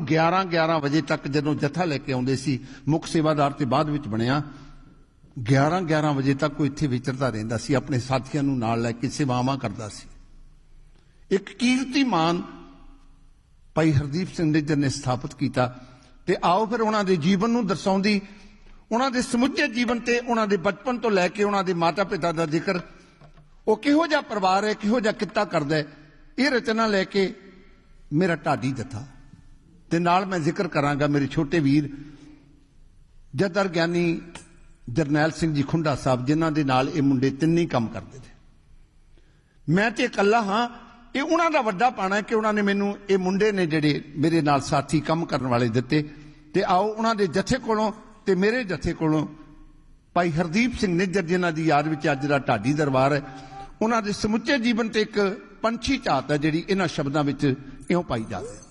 11 ਵਜੇ तक ਜਦੋਂ ਜਥਾ ਲੈ ਕੇ ਆਉਂਦੇ ਸੀ, ਮੁੱਖ ਸੇਵਾਦਾਰ ਤੇ ਬਾਅਦ ਵਿੱਚ ਬਣਿਆ, 11 ਵਜੇ तक ਉਹ ਇੱਥੇ ਵਿਚਰਦਾ ਰਹਿੰਦਾ ਸੀ, ਆਪਣੇ ਸਾਥੀਆਂ ਨੂੰ ਨਾਲ ਲੈ ਕੇ ਸੇਵਾਵਾਂ ਕਰਦਾ ਸੀ। ਇੱਕ ਕੀਰਤੀਮਾਨ ਭਾਈ ਹਰਦੀਪ ਸਿੰਘ ਨਿੱਜਰ ਨੇ ਸਥਾਪਿਤ ਕੀਤਾ। ਤੇ ਆਓ ਫਿਰ ਉਹਨਾਂ ਦੇ ਜੀਵਨ ਨੂੰ ਦਰਸਾਉਂਦੀ, ਉਹਨਾਂ ਦੇ ਸਮੁੱਚੇ ਜੀਵਨ ਤੇ ਉਹਨਾਂ ਦੇ ਬਚਪਨ ਤੋਂ ਲੈ ਕੇ ਉਹਨਾਂ ਦੇ ਮਾਤਾ ਪਿਤਾ ਦਾ ਜ਼ਿਕਰ, ਉਹ ਕਿਹੋ ਜਿਹਾ ਪਰਿਵਾਰ ਹੈ, ਕਿਹੋ ਜਿਹਾ ਕਿੱਤਾ ਕਰਦਾ ਹੈ, ਇਹ ਰਚਨਾ ਲੈ ਕੇ ਮੇਰਾ ਢਾਡੀ ਜਥਾ। ਤੇ ਨਾਲ ਮੈਂ ਜ਼ਿਕਰ ਕਰਾਂਗਾ ਮੇਰੇ ਛੋਟੇ ਵੀਰ ਜਦਰ ਗਿਆਨੀ ਜਰਨੈਲ ਸਿੰਘ ਜੀ ਖੁੰਡਾ ਸਾਹਿਬ, ਜਿਨ੍ਹਾਂ ਦੇ ਨਾਲ ਇਹ ਮੁੰਡੇ ਤਿੰਨੇ ਕੰਮ ਕਰਦੇ ਨੇ। ਮੈਂ ਤੇ ਇਕੱਲਾ ਹਾਂ, ਇਹ ਉਹਨਾਂ ਦਾ ਵੱਡਾ ਪਾਣਾ ਹੈ ਕਿ ਉਹਨਾਂ ਨੇ ਮੈਨੂੰ ਇਹ ਮੁੰਡੇ ਨੇ ਜਿਹੜੇ ਮੇਰੇ ਨਾਲ ਸਾਥੀ ਕੰਮ ਕਰਨ ਵਾਲੇ ਦਿੱਤੇ। ਤੇ ਆਓ ਉਹਨਾਂ ਦੇ ਜਥੇ ਕੋਲੋਂ ਤੇ ਮੇਰੇ ਜਥੇ ਕੋਲੋਂ ਭਾਈ ਹਰਦੀਪ ਸਿੰਘ ਨਿੱਜਰ, ਜਿਨ੍ਹਾਂ ਦੀ ਯਾਦ ਵਿੱਚ ਅੱਜ ਦਾ ਢਾਡੀ ਦਰਬਾਰ ਹੈ, ਉਹਨਾਂ ਦੇ ਸਮੁੱਚੇ ਜੀਵਨ ਤੇ ਇੱਕ ਪੰਛੀ ਝਾਤ ਹੈ ਜਿਹੜੀ ਇਹਨਾਂ ਸ਼ਬਦਾਂ ਵਿੱਚ ਇਉਂ ਪਾਈ ਜਾਵੇ।